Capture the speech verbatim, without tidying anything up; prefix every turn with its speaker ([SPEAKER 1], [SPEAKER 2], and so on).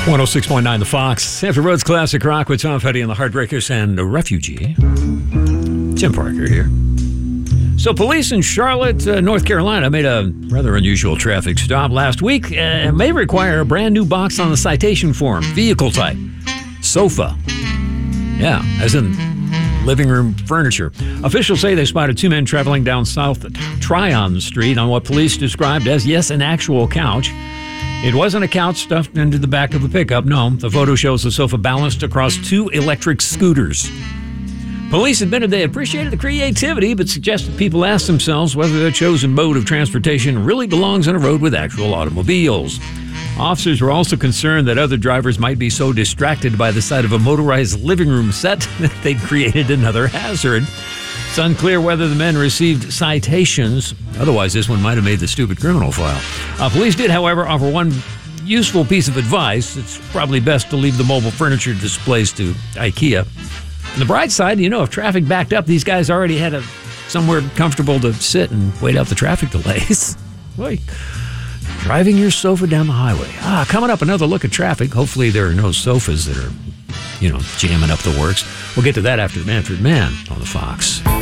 [SPEAKER 1] one oh six point nine The Fox. Sanford Road's Classic Rock with Tom Petty and the Heartbreakers and a refugee. Tim Parker here. So police in Charlotte, uh, North Carolina made a rather unusual traffic stop last week. Uh, it may require a brand new box on the citation form. Vehicle type. Sofa. Yeah, as in living room furniture. Officials say they spotted two men traveling down South Tryon Street on what police described as, yes, an actual couch. It wasn't a couch stuffed into the back of a pickup. No, the photo shows the sofa balanced across two electric scooters. Police admitted they appreciated the creativity, but suggested people ask themselves whether their chosen mode of transportation really belongs on a road with actual automobiles. Officers were also concerned that other drivers might be so distracted by the sight of a motorized living room set that they'd created another hazard. It's unclear whether the men received citations. Otherwise, this one might have made the stupid criminal file. Uh, police did, however, offer one useful piece of advice. It's probably best to leave the mobile furniture displays to IKEA. On the bright side, you know, if traffic backed up, these guys already had a somewhere comfortable to sit and wait out the traffic delays. Boy, driving your sofa down the highway. Ah, coming up, another look at traffic. Hopefully there are no sofas that are, you know, jamming up the works. We'll get to that after the Manfred Man on the Fox.